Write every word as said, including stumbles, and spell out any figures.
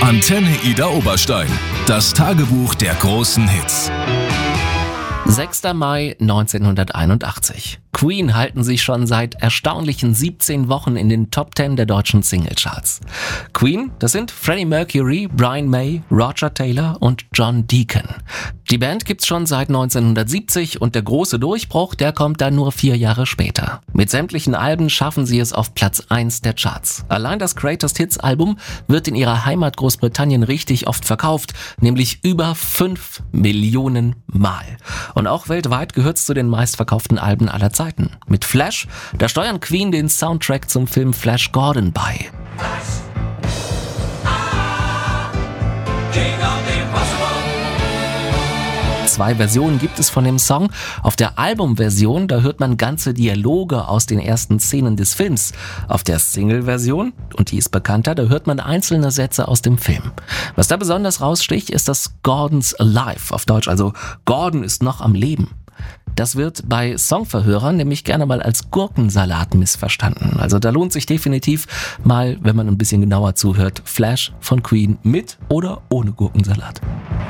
Antenne Ida Oberstein. Das Tagebuch der großen Hits. sechster Mai neunzehnhunderteinundachtzig. Queen halten sich schon seit erstaunlichen siebzehn Wochen in den Top zehn der deutschen Singlecharts. Queen, das sind Freddie Mercury, Brian May, Roger Taylor und John Deacon. Die Band gibt's schon seit neunzehnhundertsiebzig und der große Durchbruch, der kommt dann nur vier Jahre später. Mit sämtlichen Alben schaffen sie es auf Platz eins der Charts. Allein das Greatest Hits Album wird in ihrer Heimat Großbritannien richtig oft verkauft, nämlich über fünf Millionen Mal. Und auch weltweit gehört's zu den meistverkauften Alben aller Zeiten. Mit Flash, da steuern Queen den Soundtrack zum Film Flash Gordon bei. Zwei Versionen gibt es von dem Song. Auf der Albumversion, da hört man ganze Dialoge aus den ersten Szenen des Films. Auf der Single-Version, und die ist bekannter, da hört man einzelne Sätze aus dem Film. Was da besonders raussticht, ist das Gordon's Alive, auf Deutsch, also Gordon ist noch am Leben. Das wird bei Songverhörern nämlich gerne mal als Gurkensalat missverstanden. Also da lohnt sich definitiv mal, wenn man ein bisschen genauer zuhört, Flash von Queen mit oder ohne Gurkensalat.